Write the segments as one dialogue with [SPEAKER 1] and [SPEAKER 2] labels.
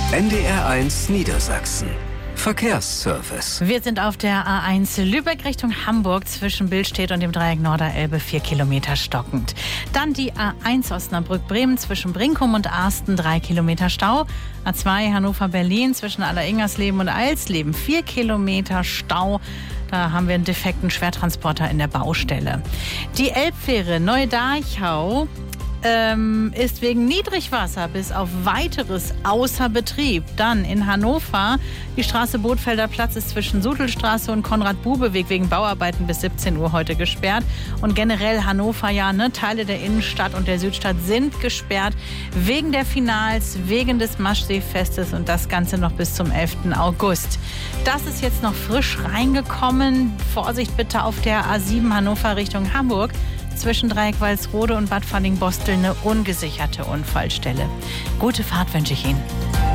[SPEAKER 1] NDR1 Niedersachsen. Verkehrsservice.
[SPEAKER 2] Wir sind auf der A1 Lübeck Richtung Hamburg zwischen Billstedt und dem Dreieck Norderelbe 4 Kilometer stockend. Dann die A1 Osnabrück-Bremen zwischen Brinkum und Arsten 3 Kilometer Stau. A2 Hannover-Berlin zwischen Alleringersleben und Eilsleben 4 Kilometer Stau. Da haben wir einen defekten Schwertransporter in der Baustelle. Die Elbfähre Neu-Darchau ist wegen Niedrigwasser bis auf weiteres außer Betrieb. Dann in Hannover, die Straße Bothfelder Platz ist zwischen Sudelstraße und Konrad-Bube-Weg wegen Bauarbeiten bis 17 Uhr heute gesperrt. Und generell Hannover, Teile der Innenstadt und der Südstadt sind gesperrt wegen der Finals, wegen des Maschseefestes und das Ganze noch bis zum 11. August. Das ist jetzt noch frisch reingekommen. Vorsicht bitte auf der A7 Hannover Richtung Hamburg. Zwischen Dreieck Walsrode und Bad Falling-Bostel eine ungesicherte Unfallstelle. Gute Fahrt wünsche ich Ihnen.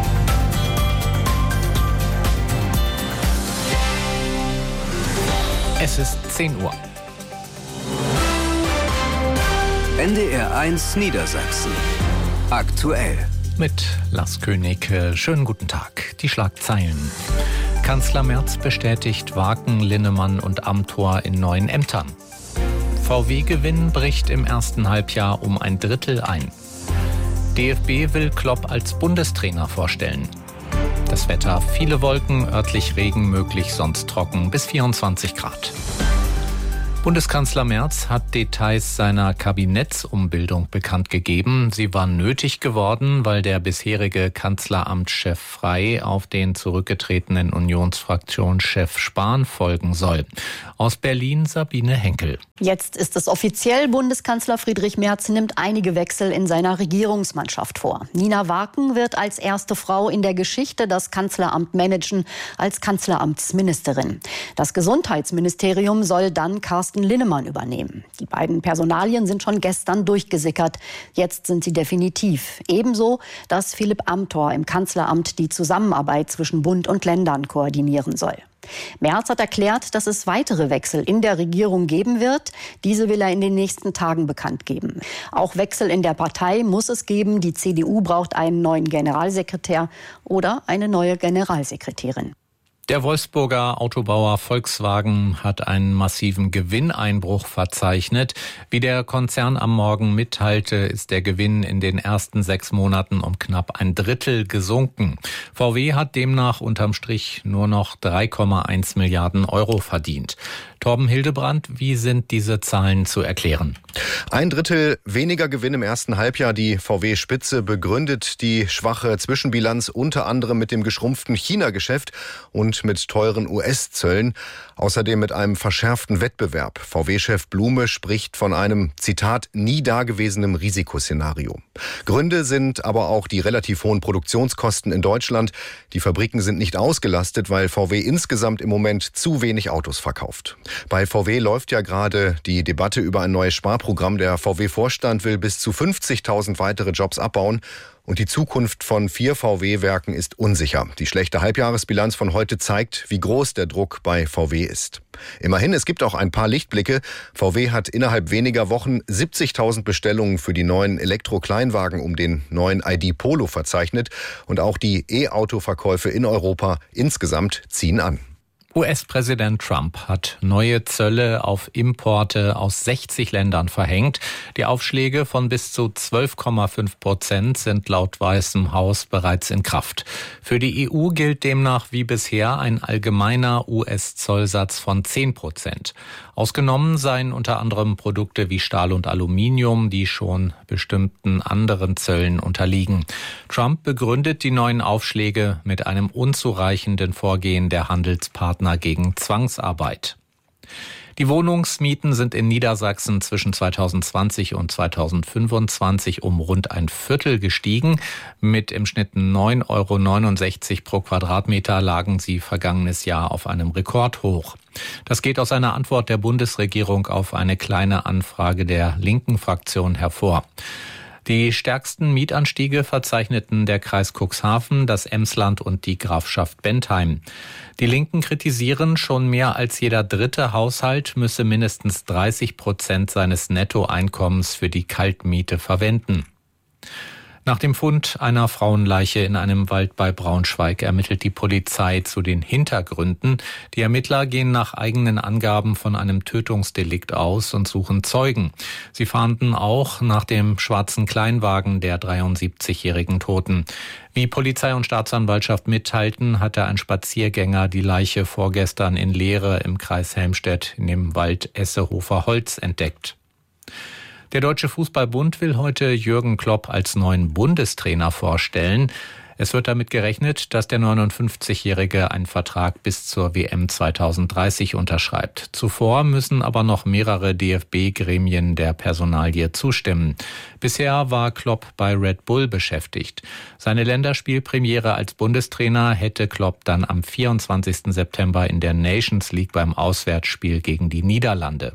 [SPEAKER 3] Es ist 10 Uhr.
[SPEAKER 1] NDR1 Niedersachsen. Aktuell.
[SPEAKER 3] Mit Lars König. Schönen guten Tag. Die Schlagzeilen. Kanzler Merz bestätigt Wagen, Linnemann und Amthor in neuen Ämtern. VW-Gewinn bricht im ersten Halbjahr um ein Drittel ein. DFB will Klopp als Bundestrainer vorstellen. Das Wetter: viele Wolken, örtlich Regen möglich, sonst trocken, bis 24 Grad. Bundeskanzler Merz hat Details seiner Kabinettsumbildung bekannt gegeben. Sie war nötig geworden, weil der bisherige Kanzleramtschef Frey auf den zurückgetretenen Unionsfraktionschef Spahn folgen soll. Aus Berlin Sabine Henkel.
[SPEAKER 4] Jetzt ist es offiziell. Bundeskanzler Friedrich Merz nimmt einige Wechsel in seiner Regierungsmannschaft vor. Nina Waken wird als erste Frau in der Geschichte das Kanzleramt managen, als Kanzleramtsministerin. Das Gesundheitsministerium soll dann Carsten Linnemann übernehmen. Die beiden Personalien sind schon gestern durchgesickert. Jetzt sind sie definitiv. Ebenso, dass Philipp Amthor im Kanzleramt die Zusammenarbeit zwischen Bund und Ländern koordinieren soll. Merz hat erklärt, dass es weitere Wechsel in der Regierung geben wird. Diese will er in den nächsten Tagen bekannt geben. Auch Wechsel in der Partei muss es geben. Die CDU braucht einen neuen Generalsekretär oder eine neue Generalsekretärin.
[SPEAKER 3] Der Wolfsburger Autobauer Volkswagen hat einen massiven Gewinneinbruch verzeichnet. Wie der Konzern am Morgen mitteilte, ist der Gewinn in den ersten 6 Monaten um knapp ein Drittel gesunken. VW hat demnach unterm Strich nur noch 3,1 Milliarden Euro verdient. Torben Hildebrand, wie sind diese Zahlen zu erklären?
[SPEAKER 5] Ein Drittel weniger Gewinn im ersten Halbjahr. Die VW-Spitze begründet die schwache Zwischenbilanz unter anderem mit dem geschrumpften China-Geschäft und mit teuren US-Zöllen. Außerdem mit einem verschärften Wettbewerb. VW-Chef Blume spricht von einem, Zitat, nie dagewesenem Risikoszenario. Gründe sind aber auch die relativ hohen Produktionskosten in Deutschland. Die Fabriken sind nicht ausgelastet, weil VW insgesamt im Moment zu wenig Autos verkauft. Bei VW läuft ja gerade die Debatte über ein neues Sparprogramm. Der VW-Vorstand will bis zu 50.000 weitere Jobs abbauen. Und die Zukunft von 4 VW-Werken ist unsicher. Die schlechte Halbjahresbilanz von heute zeigt, wie groß der Druck bei VW ist. Immerhin, es gibt auch ein paar Lichtblicke. VW hat innerhalb weniger Wochen 70.000 Bestellungen für die neuen Elektro-Kleinwagen um den neuen ID Polo verzeichnet. Und auch die E-Auto-Verkäufe in Europa insgesamt ziehen an.
[SPEAKER 3] US-Präsident Trump hat neue Zölle auf Importe aus 60 Ländern verhängt. Die Aufschläge von bis zu 12,5% sind laut Weißem Haus bereits in Kraft. Für die EU gilt demnach wie bisher ein allgemeiner US-Zollsatz von 10%. Ausgenommen seien unter anderem Produkte wie Stahl und Aluminium, die schon bestimmten anderen Zöllen unterliegen. Trump begründet die neuen Aufschläge mit einem unzureichenden Vorgehen der Handelspartner gegen Zwangsarbeit. Die Wohnungsmieten sind in Niedersachsen zwischen 2020 und 2025 um rund ein Viertel gestiegen. Mit im Schnitt 9,69 € pro Quadratmeter lagen sie vergangenes Jahr auf einem Rekordhoch. Das geht aus einer Antwort der Bundesregierung auf eine kleine Anfrage der linken Fraktion hervor. Die stärksten Mietanstiege verzeichneten der Kreis Cuxhaven, das Emsland und die Grafschaft Bentheim. Die Linken kritisieren, schon mehr als jeder dritte Haushalt müsse mindestens 30% seines Nettoeinkommens für die Kaltmiete verwenden. Nach dem Fund einer Frauenleiche in einem Wald bei Braunschweig ermittelt die Polizei zu den Hintergründen. Die Ermittler gehen nach eigenen Angaben von einem Tötungsdelikt aus und suchen Zeugen. Sie fahnden auch nach dem schwarzen Kleinwagen der 73-jährigen Toten. Wie Polizei und Staatsanwaltschaft mitteilten, hatte ein Spaziergänger die Leiche vorgestern in Leere im Kreis Helmstedt in dem Wald Essehofer Holz entdeckt. Der Deutsche Fußballbund will heute Jürgen Klopp als neuen Bundestrainer vorstellen. Es wird damit gerechnet, dass der 59-Jährige einen Vertrag bis zur WM 2030 unterschreibt. Zuvor müssen aber noch mehrere DFB-Gremien der Personalie zustimmen. Bisher war Klopp bei Red Bull beschäftigt. Seine Länderspielpremiere als Bundestrainer hätte Klopp dann am 24. September in der Nations League beim Auswärtsspiel gegen die Niederlande.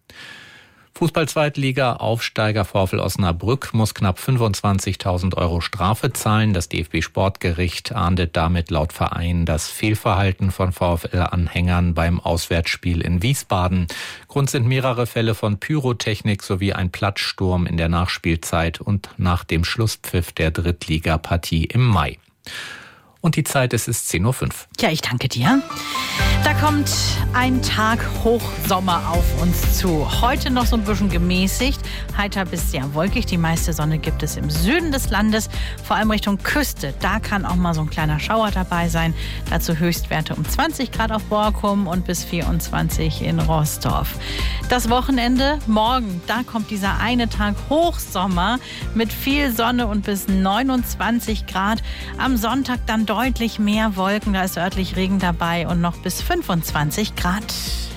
[SPEAKER 3] Fußball-Zweitliga-Aufsteiger VfL Osnabrück muss knapp 25.000 € Strafe zahlen. Das DFB-Sportgericht ahndet damit laut Verein das Fehlverhalten von VfL-Anhängern beim Auswärtsspiel in Wiesbaden. Grund sind mehrere Fälle von Pyrotechnik sowie ein Platzsturm in der Nachspielzeit und nach dem Schlusspfiff der Drittligapartie im Mai. Und die Zeit, es ist 10:05 Uhr.
[SPEAKER 2] Ja, ich danke dir. Da kommt ein Tag Hochsommer auf uns zu. Heute noch so ein bisschen gemäßigt, heiter bis sehr wolkig. Die meiste Sonne gibt es im Süden des Landes, vor allem Richtung Küste. Da kann auch mal so ein kleiner Schauer dabei sein. Dazu Höchstwerte um 20 Grad auf Borkum und bis 24 in Roßdorf. Das Wochenende, morgen, da kommt dieser eine Tag Hochsommer mit viel Sonne und bis 29 Grad. Am Sonntag dann deutlich mehr Wolken, da ist örtlich Regen dabei und noch bis 25 Grad.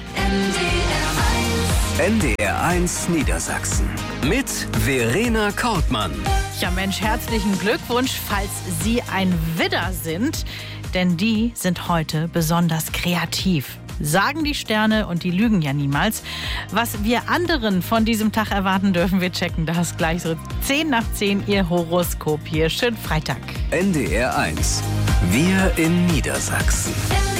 [SPEAKER 1] NDR1 Niedersachsen mit Verena Kortmann.
[SPEAKER 2] Ja Mensch, herzlichen Glückwunsch, falls Sie ein Widder sind, denn die sind heute besonders kreativ. Sagen die Sterne und die lügen ja niemals. Was wir anderen von diesem Tag erwarten, dürfen wir checken. Das gleich so 10 nach 10 Ihr Horoskop hier. Schönen Freitag.
[SPEAKER 1] NDR1. Wir in Niedersachsen.